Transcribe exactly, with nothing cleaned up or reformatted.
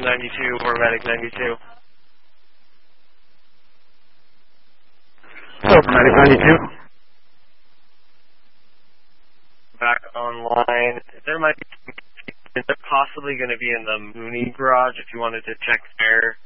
ninety-two or Medic ninety-two. Hello, Medic ninety-two. Back online. There might be, they're possibly going to be in the Mooney garage if you wanted to check there.